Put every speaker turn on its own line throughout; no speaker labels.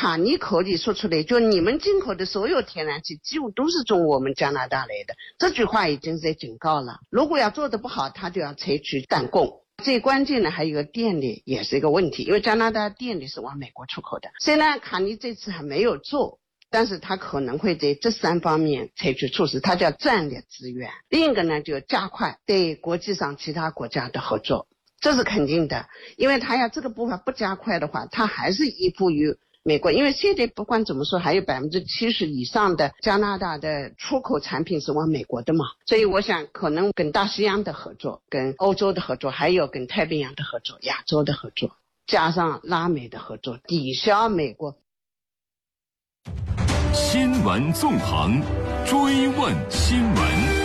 卡尼口里说出来，就你们进口的所有天然气几乎都是从我们加拿大来的，这句话已经在警告了。如果要做得不好，他就要采取断供。最关键的还有一个电力也是一个问题，因为加拿大电力是往美国出口的。虽然卡尼这次还没有做，但是他可能会在这3方面采取措施，他叫战略资源。另一个呢，就加快对国际上其他国家的合作，这是肯定的。因为他要这个部分不加快的话，他还是依附于美国。因为现在不管怎么说，还有70%以上的加拿大的出口产品是往美国的嘛，所以我想可能跟大西洋的合作，跟欧洲的合作，还有跟太平洋的合作，亚洲的合作，加上拉美的合作，抵消美国。
新闻纵横，追问新闻。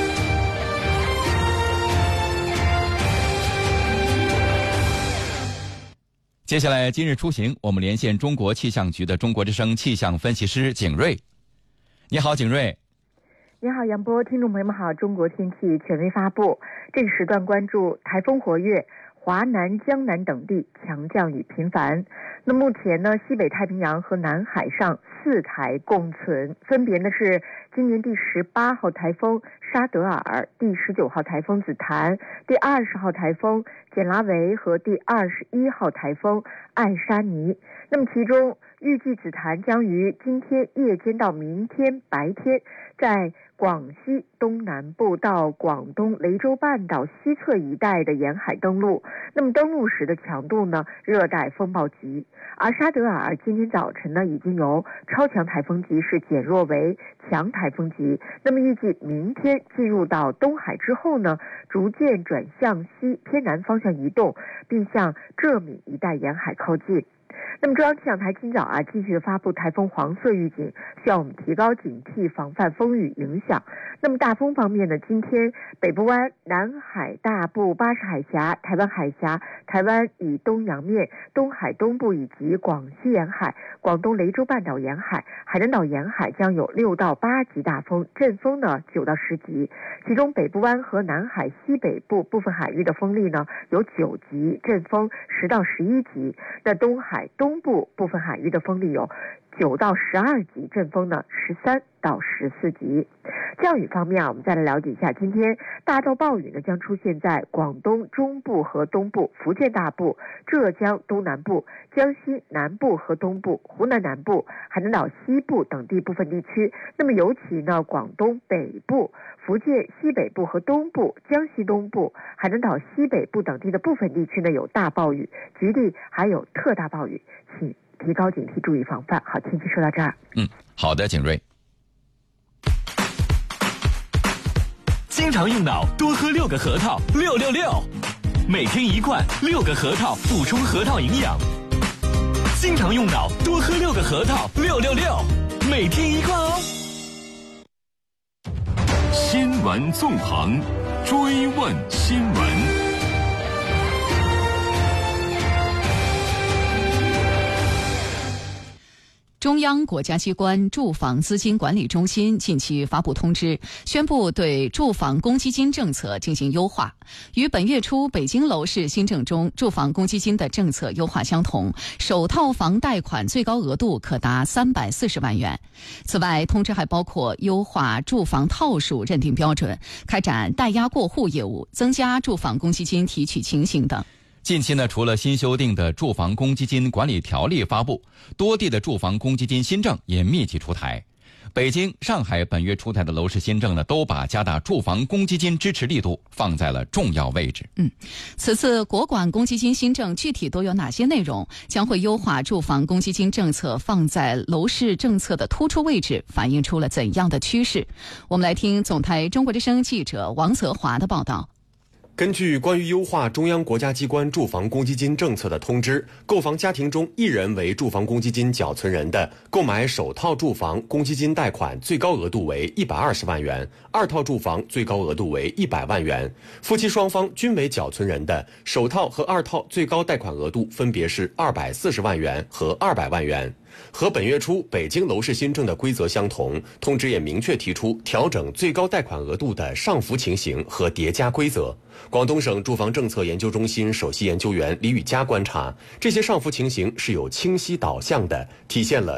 接下来今日出行，我们连线中国气象局的中国之声气象分析师景瑞。你好，景瑞。
你好，杨波，听众朋友们好。中国天气权威发布，这个时段关注台风活跃，华南、江南等地强降雨频繁。那目前呢，西北太平洋和南海上4台共存，分别呢是今年第18号台风沙德尔、第19号台风紫檀、第20号台风简拉维和第21号台风艾沙尼。那么其中预计紫檀将于今天夜间到明天白天在广西东南部到广东雷州半岛西侧一带的沿海登陆，那么登陆时的强度呢，热带风暴级。而沙德尔今天早晨呢，已经由超强台风级势减弱为强台风级，那么预计明天进入到东海之后呢，逐渐转向西偏南方向移动，并向浙闽一带沿海靠近。那么中央气象台今早继续发布台风黄色预警，需要我们提高警惕，防范风雨影响。那么大风方面呢，今天北部湾、南海大部、巴士海峡、台湾海峡、台湾以东洋面、东海东部以及广西沿海、广东雷州半岛沿海、海南岛沿海将有6到8级大风，阵风呢9到10级。其中北部湾和南海西北部部分海域的风力呢有9级，阵风10到11级。那东海东部部分海域的风力有9到12级，阵风呢13到14级。降雨方面我们再来了解一下，今天大到暴雨呢将出现在广东中部和东部、福建大部、浙江东南部、江西南部和东部、湖南南部、海南岛西部等地部分地区。那么尤其呢，广东北部、福建西北部和东部、江西东部、海南岛西北部等地的部分地区呢有大暴雨，局地还有特大暴雨，请提高警惕，注意防范。好，天气说到这儿。
好的，景瑞。
经常用脑，多喝6个核桃，666，每天1罐，6个核桃补充核桃营养。经常用脑，多喝6个核桃，666，每天1罐哦。
新闻纵横，追问新闻。
中央国家机关住房资金管理中心近期发布通知，宣布对住房公积金政策进行优化，与本月初北京楼市新政中住房公积金的政策优化相同，首套房贷款最高额度可达340万元。此外，通知还包括优化住房套数认定标准，开展代押过户业务，增加住房公积金提取情形等。
近期呢，除了新修订的住房公积金管理条例发布，多地的住房公积金新政也密集出台。北京、上海本月出台的楼市新政呢，都把加大住房公积金支持力度放在了重要位置。
此次国管公积金新政具体都有哪些内容？将会优化住房公积金政策放在楼市政策的突出位置，反映出了怎样的趋势？我们来听总台中国之声记者王泽华的报道。
根据关于优化中央国家机关住房公积金政策的通知，购房家庭中1人为住房公积金缴存人的，购买首套住房公积金贷款最高额度为120万元，2套住房最高额度为100万元。夫妻双方均为缴存人的，首套和2套最高贷款额度分别是240万元和200万元。和本月初北京楼市新政的规则相同，通知也明确提出调整最高贷款额度的上浮情形和叠加规则。广东省住房政策研究中心首席研究员李宇佳观察，这些上浮情形是有清晰导向的，体现了